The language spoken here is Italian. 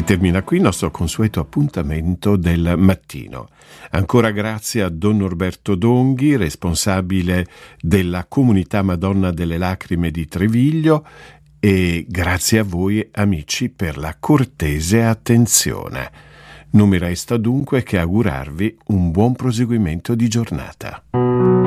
termina qui il nostro consueto appuntamento del mattino. Ancora grazie a Don Norberto Donghi, responsabile della comunità Madonna delle Lacrime di Treviglio, e grazie a voi amici per la cortese attenzione. Non mi resta dunque che augurarvi un buon proseguimento di giornata.